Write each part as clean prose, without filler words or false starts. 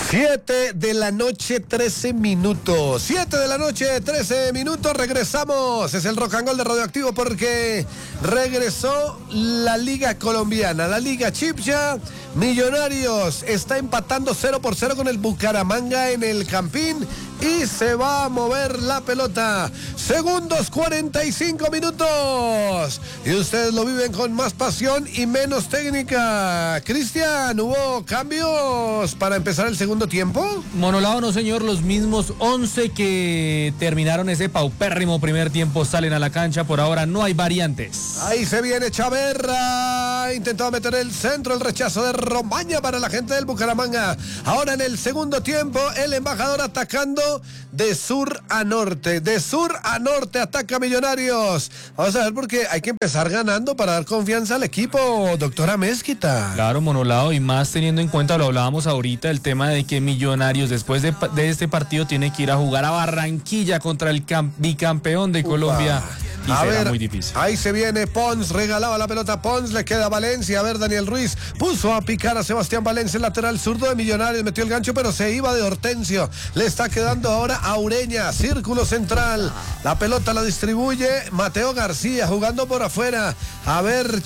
7 de la noche, 13 minutos. 7 de la noche, 13 minutos. Regresamos. Es el Rock and Roll de Radioactivo porque regresó la Liga Colombiana, la Liga Chipcha. Millonarios está empatando 0-0 con el Bucaramanga en el Campín y se va a mover la pelota. Segundos, 45 minutos. Y ustedes lo viven con más pasión y menos técnica. Cristian, ¿hubo cambios para empezar el segundo tiempo? Monolao, no señor, los mismos 11 que terminaron ese paupérrimo primer tiempo salen a la cancha. Por ahora no hay variantes. Ahí se viene Chaverra, intentó meter el centro, el rechazo de Romaña para la gente del Bucaramanga. Ahora en el segundo tiempo, el embajador atacando de sur a norte. De sur a norte ataca Millonarios. Vamos a ver porque hay que empezar ganando para dar confianza al equipo, doctora Mezquita. Claro, Monolao, y más teniendo en cuenta, lo hablábamos ahorita, el tema de que Millonarios después de este partido tiene que ir a jugar a Barranquilla contra el bicampeón de Colombia. Y a será ver, muy difícil. Ahí se viene Pons, regalaba la pelota Pons, le queda a Valencia. A ver, Daniel Ruiz puso a picar a Sebastián Valencia, el lateral zurdo de Millonarios, metió el gancho, pero se iba de Hortensio. Le está quedando ahora a Ureña, círculo central. La pelota la distribuye Mateo García, jugando por afuera. A ver,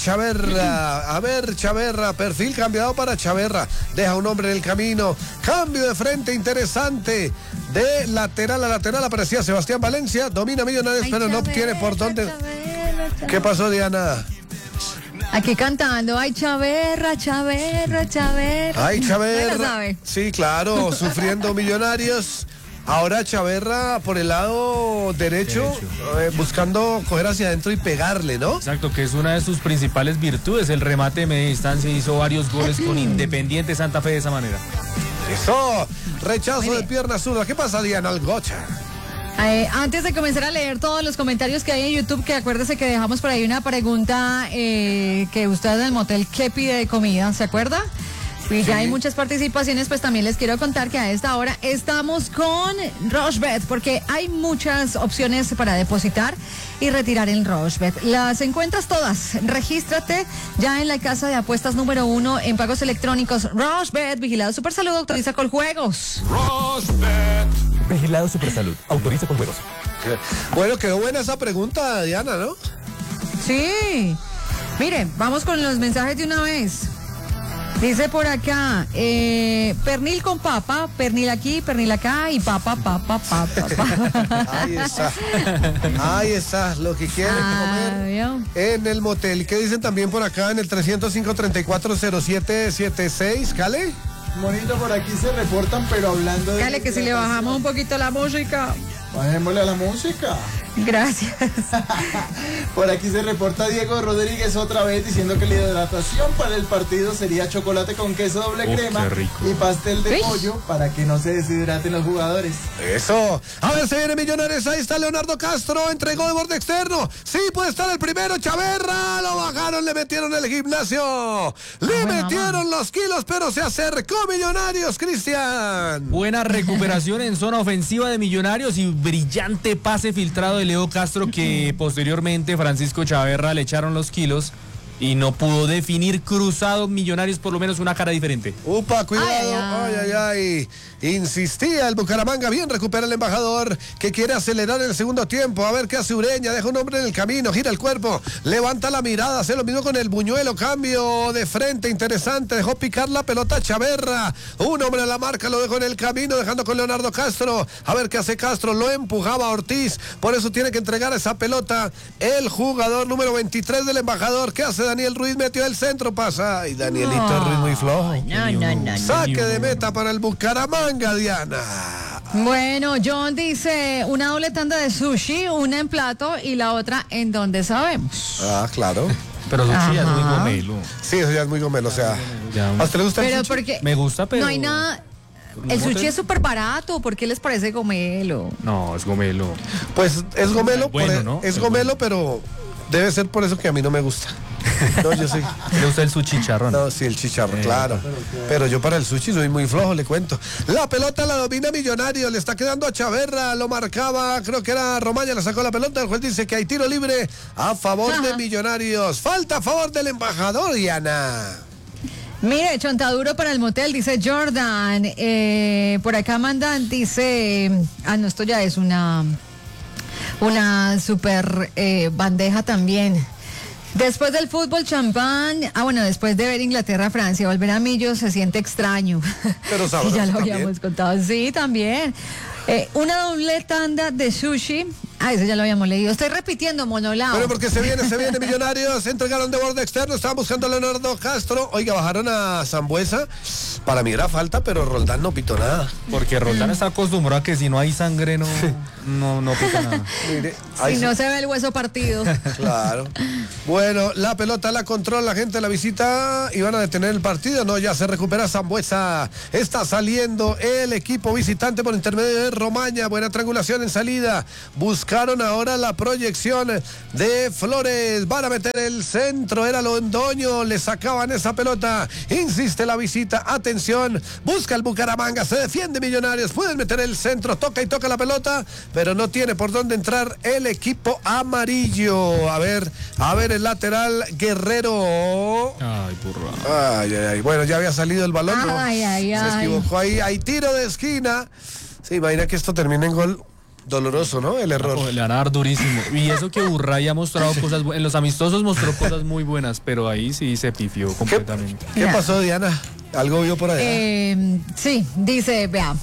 Chaverra, perfil cambiado para Chaverra. Deja un hombre en el camino. Cambio de frente interesante. De lateral a lateral aparecía Sebastián Valencia, domina Millonarios, pero no obtiene por dónde. ¿Qué pasó, Diana? Aquí cantando, ay Chaverra. Ay, Chaverra. ¿No lo sabe? Sí, claro, sufriendo Millonarios. Ahora Chaverra por el lado derecho. Buscando coger hacia adentro y pegarle, ¿no? Exacto, que es una de sus principales virtudes, el remate de media distancia. Hizo varios goles con Independiente Santa Fe de esa manera. Eso, rechazo de pierna zurda. ¿Qué pasa, Diana Algocha? Antes de comenzar a leer todos los comentarios que hay en YouTube, que acuérdese que dejamos por ahí una pregunta que usted en el motel, ¿qué pide de comida? ¿Se acuerda? Y ya hay muchas participaciones, pues también les quiero contar que a esta hora estamos con Rochebet, porque hay muchas opciones para depositar y retirar en Rochebet. Las encuentras todas. Regístrate ya en la casa de apuestas número 1 en pagos electrónicos. Rochebet, vigilado Supersalud, autoriza con juegos. Rochebet. Vigilado Supersalud, autoriza con juegos. Bueno, quedó buena esa pregunta, Diana, ¿no? Sí. Mire, vamos con los mensajes de una vez. Dice por acá, pernil con papa, pernil aquí, pernil acá y papa. Ahí está, lo que quieren comer ¿vio? en el motel. ¿Qué dicen también por acá en el 305-340776, Cale? Monito, por aquí se reportan, pero hablando de... Dale, que si le bajamos un poquito la música. Bajémosle a la música. Gracias. Por aquí se reporta Diego Rodríguez otra vez diciendo que la hidratación para el partido sería chocolate con queso doble crema y pastel de pollo para que no se deshidraten los jugadores. Eso. A ver, se viene Millonarios. Ahí está Leonardo Castro. Entregó de borde externo. Sí, puede estar el primero. Chaverra. Lo bajaron, le metieron el gimnasio. Le metieron los kilos, pero se acercó Millonarios, Cristian. Buena recuperación en zona ofensiva de Millonarios y brillante pase filtrado de Leo Castro, que posteriormente Francisco Chaverra le echaron los kilos y no pudo definir. Cruzado Millonarios, por lo menos una cara diferente. Upa, cuidado. Ay. Insistía el Bucaramanga. Bien recupera el embajador, que quiere acelerar el segundo tiempo. A ver qué hace Ureña. Deja un hombre en el camino, gira el cuerpo, levanta la mirada, hace lo mismo con el Buñuelo. Cambio de frente interesante. Dejó picar la pelota Chaverra. Un hombre a la marca, lo dejó en el camino, dejando con Leonardo Castro. A ver qué hace Castro. Lo empujaba Ortiz. Por eso tiene que entregar esa pelota el jugador número 23 del embajador. ¿Qué hace Daniel Ruiz? Metió el centro, pasa. Y Danielito Ruiz muy flojo. No. Saque de meta para el Bucaramanga, Diana. Bueno, John dice una doble tanda de sushi, una en plato y la otra en donde sabemos. Ah, claro. Pero sushi ya es muy gomelo. Sí, eso ya es muy gomelo, o sea. ¿A usted le gusta el sushi? Porque me gusta, pero... no hay nada... El sushi es súper barato, ¿por qué les parece gomelo? No, es gomelo. Pues es gomelo, bueno, ¿no? Es gomelo, pero debe ser por eso que a mí no me gusta. No, yo sí. ¿Le gusta el sushi chicharrón? No, sí, el chicharrón, claro. Pero yo para el sushi soy muy flojo, le cuento. La pelota la domina Millonario, le está quedando a Chaverra, lo marcaba, creo que era Romaña, le sacó la pelota, el juez dice que hay tiro libre a favor de Millonarios. Falta a favor del embajador, Diana. Mire, chontaduro para el motel, dice Jordan. Por acá mandan, dice... no, esto ya es una super bandeja también. Después del fútbol, champán. Bueno, después de ver Inglaterra-Francia, volver a Millos se siente extraño. Pero sabroso ya lo también. habíamos contado. Sí, también. Una doble tanda de sushi. Eso ya lo habíamos leído. Estoy repitiendo, monolao. Bueno, porque se viene Millonarios, entregaron de borde externo, estaban buscando a Leonardo Castro. Oiga, bajaron a Sambuesa. Para mí era falta, pero Roldán no pitó nada. Porque Roldán está acostumbrado a que si no hay sangre no pita nada. Mire, si no se ve el hueso partido. Claro. Bueno, la pelota la controla la gente de la visita y van a detener el partido. No, ya se recupera Sambuesa. Está saliendo el equipo visitante por intermedio de Romaña. Buena triangulación en salida. Buscaron ahora la proyección de Flores. Van a meter el centro. Era Londoño. Le sacaban esa pelota. Insiste la visita. Atención. Busca el Bucaramanga. Se defiende Millonarios. Pueden meter el centro. Toca y toca la pelota. Pero no tiene por dónde entrar el equipo amarillo. A ver el lateral Guerrero. Ay, burra. Ay. Bueno, ya había salido el balón. ¿No? Ay. Se equivocó ahí. Hay tiro de esquina. Se imagina que esto termina en gol. Doloroso, ¿no? El error. Le van a dar durísimo. Y eso que Burray ha mostrado cosas en los amistosos mostró cosas muy buenas, pero ahí sí se pifió completamente. ¿Qué pasó, Diana? ¿Algo vio por allá? Sí, dice, vea.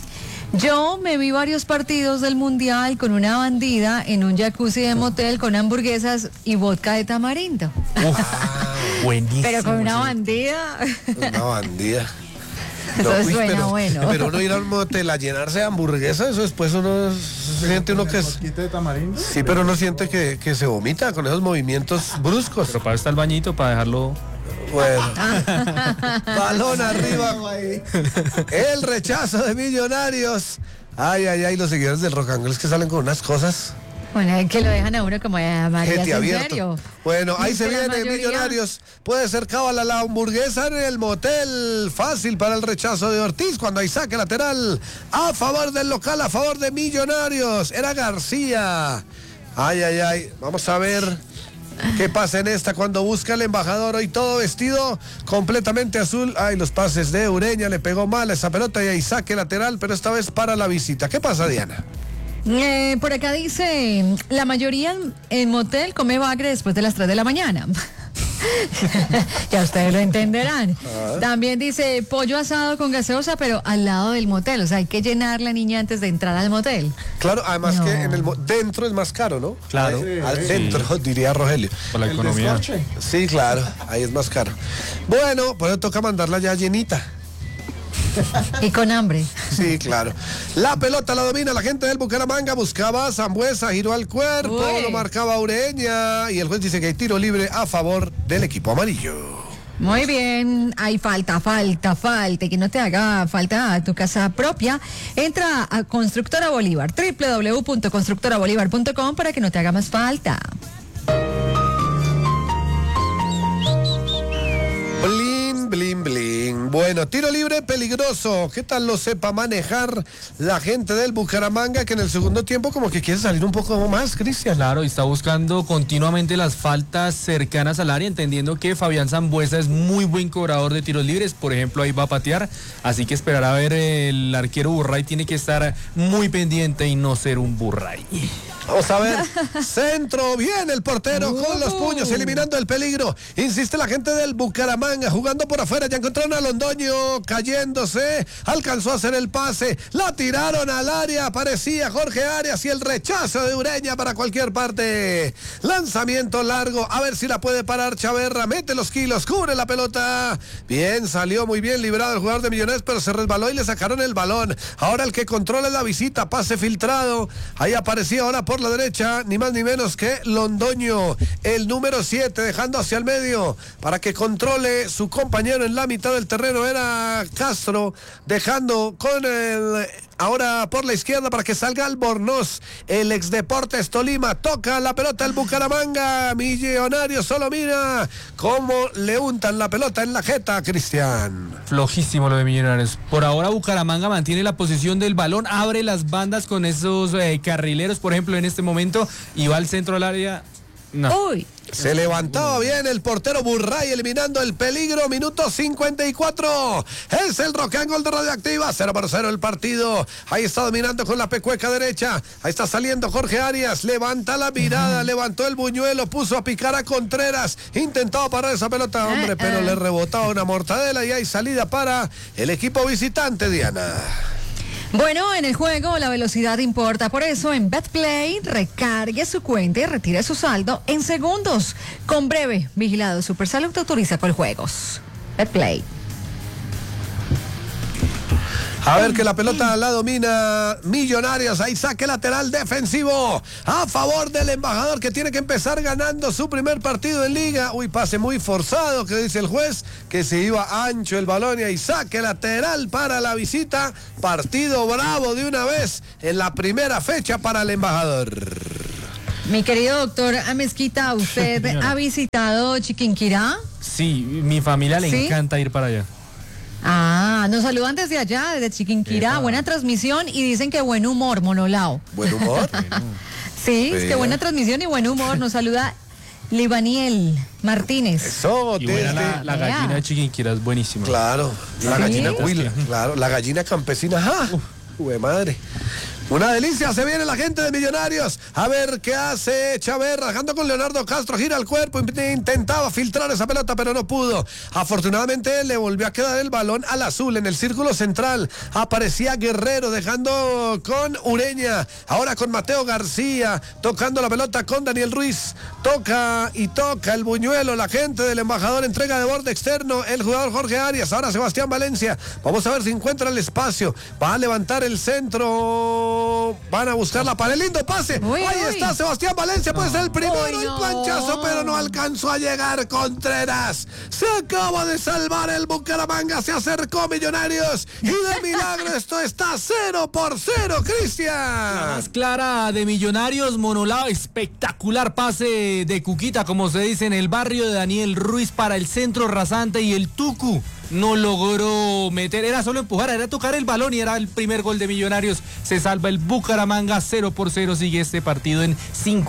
Yo me vi varios partidos del Mundial con una bandida en un jacuzzi de motel con hamburguesas y vodka de tamarindo. Buenísimo. Pero con una bandida. Una bandida. Eso suena bueno. Pero uno ir al motel a llenarse de hamburguesas, eso después uno siente uno que es... ¿De tamarindo? Sí, pero uno siente que se vomita con esos movimientos bruscos. Pero para está el bañito, para dejarlo... Bueno. Balón arriba. El rechazo de Millonarios. Ay, los seguidores del Rock and Roll es que salen con unas cosas. Bueno, es que lo dejan a uno como María, Gente ¿en abierto. serio? Bueno, ahí se La viene mayoría... Millonarios. Puede ser cábala la hamburguesa en el motel. Fácil para el rechazo de Ortiz cuando hay saque lateral a favor del local, a favor de Millonarios. Era García. Ay. Vamos a ver qué pasa en esta cuando busca el embajador. Hoy todo vestido completamente azul. Ay, los pases de Ureña. Le pegó mal a esa pelota y hay saque lateral, pero esta vez para la visita. ¿Qué pasa, Diana? Por acá dice, la mayoría en motel come bagre después de las 3 de la mañana. Ya ustedes lo entenderán. También dice pollo asado con gaseosa, pero al lado del motel. O sea, hay que llenar la niña antes de entrar al motel. Claro, además que en dentro es más caro, ¿no? Claro. Adentro, diría Rogelio. Por la economía. Sí, claro, ahí es más caro. Bueno, por eso toca mandarla ya llenita. Y con hambre. Sí, claro. La pelota la domina la gente del Bucaramanga. Buscaba a Sambuesa, giró al cuerpo, lo marcaba Ureña. Y el juez dice que hay tiro libre a favor del equipo amarillo. Muy bien, hay falta, que no te haga falta a tu casa propia. Entra a Constructora Bolívar, www.constructorabolívar.com para que no te haga más falta. Blin. Bueno, tiro libre peligroso. ¿Qué tal lo sepa manejar la gente del Bucaramanga que en el segundo tiempo como que quiere salir un poco más, Cristian? Claro, y está buscando continuamente las faltas cercanas al área, entendiendo que Fabián Sambuesa es muy buen cobrador de tiros libres. Por ejemplo, ahí va a patear. Así que esperar a ver el arquero Burray. Tiene que estar muy pendiente y no ser un Burray. Vamos a ver, centro, bien el portero con los puños, eliminando el peligro. Insiste la gente del Bucaramanga, jugando por afuera, ya encontraron a Londoño, cayéndose, alcanzó a hacer el pase, la tiraron al área, aparecía Jorge Arias y el rechazo de Ureña para cualquier parte. Lanzamiento largo, a ver si la puede parar Chaverra, mete los kilos, cubre la pelota. Bien, salió muy bien librado el jugador de Millonarios, pero se resbaló y le sacaron el balón. Ahora el que controla la visita, pase filtrado, ahí aparecía ahora por la derecha, ni más ni menos que Londoño, el número 7, dejando hacia el medio para que controle su compañero en la mitad del terreno. Era Castro, dejando con el ahora por la izquierda para que salga Albornoz, el ex Deportes Tolima. Toca la pelota el Bucaramanga. Millonario solo mira cómo le untan la pelota en la jeta, Cristian. Flojísimo lo de Millonarios. Por ahora Bucaramanga mantiene la posición del balón, abre las bandas con esos carrileros, por ejemplo, en este momento, y va al centro del área. No. Uy. Se levantaba bien el portero Burray eliminando el peligro. Minuto 54. Es el Rock and Roll de Radioactiva. 0-0 el partido. Ahí está dominando con la pecueca derecha. Ahí está saliendo Jorge Arias. Levanta la mirada, levantó el buñuelo, puso a picar a Contreras. Intentaba parar esa pelota, hombre, pero le rebotaba una mortadela y hay salida para el equipo visitante, Diana. Bueno, en el juego la velocidad importa, por eso en BetPlay recargue su cuenta y retire su saldo en segundos. Con Breve, Vigilado Supersalud te autoriza con juegos. BetPlay. A ver que la pelota la domina Millonarios. Ahí saque lateral defensivo a favor del embajador que tiene que empezar ganando su primer partido en liga. Uy, pase muy forzado que dice el juez que se iba ancho el balón y ahí saque lateral para la visita. Partido bravo de una vez en la primera fecha para el embajador. Mi querido doctor Amezquita, ¿usted ha visitado Chiquinquirá? Sí, mi familia le encanta ir para allá. Ah, nos saludan desde allá, desde Chiquinquirá. Buena transmisión y dicen que buen humor, Monolao. ¿Buen humor? Sí, es que buena transmisión y buen humor. Nos saluda Libaniel Martínez. Eso, y buena la gallina de Chiquinquirá es buenísima. Claro, la gallina huila, claro, la gallina campesina. ¡Ja! ¡Uy, madre! Una delicia, se viene la gente de Millonarios. A ver qué hace Chaverra, dejando con Leonardo Castro, gira el cuerpo, intentaba filtrar esa pelota, pero no pudo. Afortunadamente le volvió a quedar el balón al azul en el círculo central. Aparecía Guerrero, dejando con Ureña. Ahora con Mateo García, tocando la pelota con Daniel Ruiz. Toca y toca el buñuelo, la gente del embajador, entrega de borde externo, el jugador Jorge Arias. Ahora Sebastián Valencia. Vamos a ver si encuentra el espacio. Va a levantar el centro. Van a buscar la pared, lindo pase. Ahí está Sebastián Valencia, puede ser el primero, el planchazo, pero no alcanzó a llegar Contreras. Se acaba de salvar el Bucaramanga, se acercó Millonarios y de milagro esto está 0-0, Cristian. La más clara de Millonarios, Monolao, espectacular pase de Cuquita, como se dice en el barrio, de Daniel Ruiz para el centro rasante y el Tucu no logró meter, era solo empujar, era tocar el balón y era el primer gol de Millonarios. Se salva el Bucaramanga, 0-0, sigue este partido en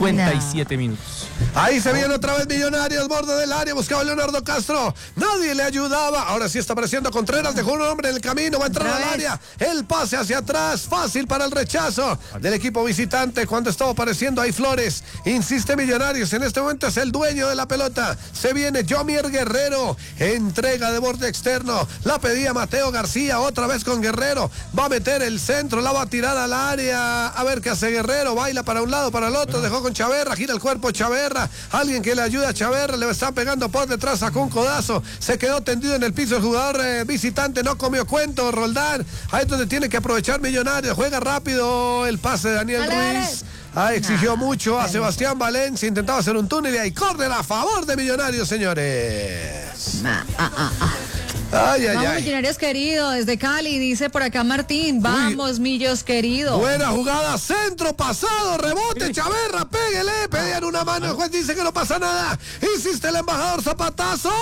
57 minutos. Ahí se viene otra vez Millonarios, borde del área, buscaba Leonardo Castro, nadie le ayudaba, ahora sí está apareciendo Contreras, dejó un hombre en el camino, va a entrar al área, el pase hacia atrás, fácil para el rechazo del equipo visitante cuando estaba apareciendo ahí Flores, insiste Millonarios, en este momento es el dueño de la pelota, se viene Yomier Guerrero, entrega de borde externo, la pedía Mateo García, otra vez con Guerrero, va a meter el centro, la va a tirar al área, a ver qué hace Guerrero, baila para un lado, para el otro, dejó con Chaverra, gira el cuerpo Chaverra, alguien que le ayuda a Chaverra, le está pegando por detrás, sacó un codazo, se quedó tendido en el piso el jugador visitante, no comió cuento, Roldán, ahí es donde tiene que aprovechar Millonarios, juega rápido el pase de Daniel Ruiz. Exigió mucho a Sebastián Valencia, intentaba hacer un túnel y hay córner a favor de Millonarios, señores. Ay, ay, vamos, ay. Millonarios querido, desde Cali, dice por acá Martín. Vamos, Millos querido. Buena jugada, centro pasado, rebote, Chaverra, péguele, pedían una mano, el juez dice que no pasa nada. Insiste el embajador, zapatazo.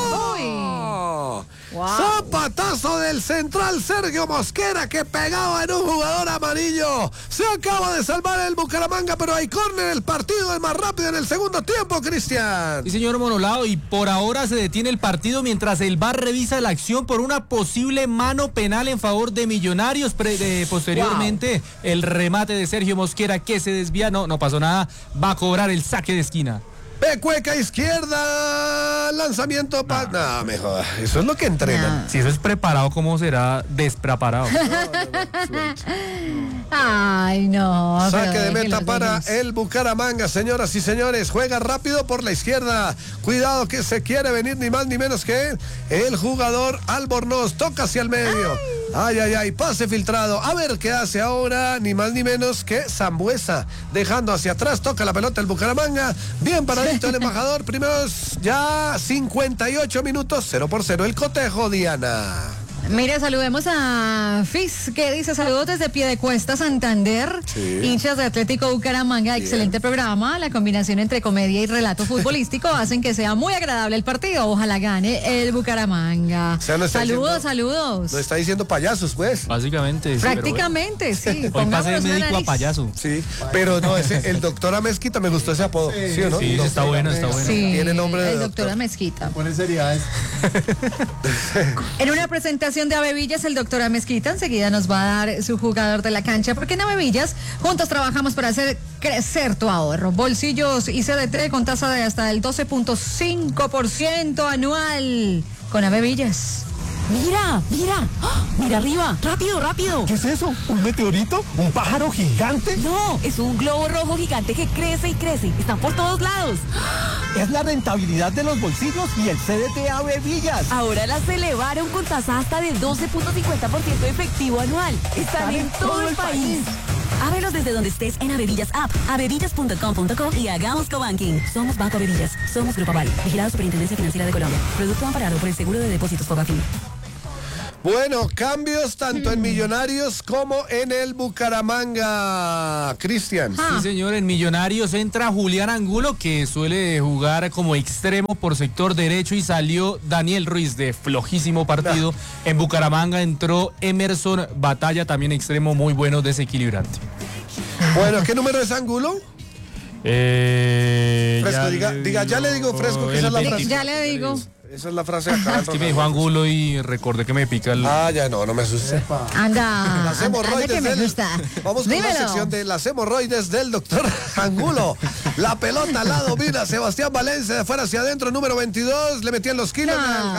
Wow. Zapatazo del central Sergio Mosquera que pegaba en un jugador amarillo. Se acaba de salvar el Bucaramanga, pero hay córner, el partido es más rápido en el segundo tiempo, Cristian. Sí, señor Monolao, y por ahora se detiene el partido mientras el VAR revisa la acción por una posible mano penal en favor de Millonarios. Posteriormente, el remate de Sergio Mosquera que se desvía, no pasó nada, va a cobrar el saque de esquina. Pecueca lanzamiento, lanzamiento no, mejor, eso es lo que entrenan. Si eso es preparado, ¿cómo será despreparado? Ay, no. Saque de meta para el Bucaramanga, señoras y señores. Juega rápido por la izquierda. Cuidado que se quiere venir ni más ni menos que el jugador Albornoz. Toca hacia el medio. Ay, ay, ay, pase filtrado. A ver qué hace ahora, ni más ni menos que Sambuesa. Dejando hacia atrás, toca la pelota el Bucaramanga. Bien paradito el embajador. Primeros ya 58 minutos, 0-0 el cotejo, Diana. Mire, saludemos a Fizz, que dice saludos desde Piedecuesta, Santander, hinchas de Atlético Bucaramanga, excelente programa, la combinación entre comedia y relato futbolístico hacen que sea muy agradable el partido, ojalá gane el Bucaramanga. O sea, saludos. Lo está diciendo payasos, pues. Básicamente. Prácticamente, sí. Hoy pasé de médico a payaso. Sí, pero no, el doctor Amezquita me gustó ese apodo. ¿Sí o no? Sí, está bueno, está bueno. Sí, Tiene nombre de el doctor Amezquita. Pone seriedades. En una presentación de Avevillas, el doctor Amezquita enseguida nos va a dar su jugador de la cancha, porque en Avevillas juntos trabajamos para hacer crecer tu ahorro. Bolsillos y CDT con tasa de hasta el 12.5% anual con Avevillas. Mira, mira, ¡ah! Mira arriba, rápido, rápido. ¿Qué es eso? ¿Un meteorito? ¿Un pájaro gigante? No, es un globo rojo gigante que crece y crece. Están por todos lados. Es la rentabilidad de los bolsillos y el CDT Avevillas. Ahora las elevaron con tasa hasta del 12.50% efectivo anual. Están en todo el país. Ábrelos desde donde estés en Avevillas App, avevillas.com.co y hagamos cobanking. Somos Banco Avevillas, somos Grupo Aval, vigilado Superintendencia Financiera de Colombia. Producto amparado por el Seguro de Depósitos Fogafín. Bueno, cambios tanto en Millonarios como en el Bucaramanga. Cristian. Sí, señor, en Millonarios entra Julián Angulo, que suele jugar como extremo por sector derecho, y salió Daniel Ruiz de flojísimo partido. En Bucaramanga entró Emerson Batalla, también extremo muy bueno, desequilibrante. Bueno, ¿qué número es Angulo? Fresco, ya le digo Fresco, que esa es la frase. Ya le digo. Esa es la frase acá. Es que me dijo Angulo y recordé que me pica el... Ya no me asusté. Anda, Las hemorroides que me gusta. Vamos con Dímelo. la sección de las hemorroides del doctor Angulo. La pelota la domina Sebastián Valencia, de fuera hacia adentro, número 22, le metían los kilos. No.